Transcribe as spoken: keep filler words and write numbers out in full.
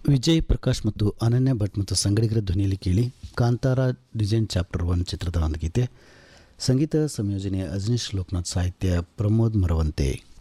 ವಿಜಯ್ ಪ್ರಕಾಶ್ ಮತ್ತು ಅನನ್ಯ ಭಟ್ ಮತ್ತು ಸಂಗಡಿಗರ ಧ್ವನಿಯಲ್ಲಿ ಕೇಳಿ ಕಾಂತಾರ ಡಿಸೈನ್ ಚಾಪ್ಟರ್ ಒನ್ ಚಿತ್ರದ ಒಂದು ಗೀತೆ. ಸಂಗೀತ ಸಂಯೋಜನೆ ಅಜನೀಶ್ ಲೋಕನಾಥ್, ಸಾಹಿತ್ಯ ಪ್ರಮೋದ್ ಮರವಂತೆ.